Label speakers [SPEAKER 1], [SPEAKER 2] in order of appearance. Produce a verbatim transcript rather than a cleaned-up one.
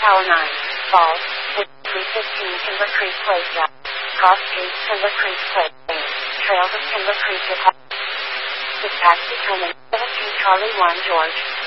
[SPEAKER 1] Tower nine, Falls, with three fifteen Timber Creek Plaza, Cross Street, Timber Creek Plaza, Trails of Timber Creek at Dispatch determined seventeen Charlie one George.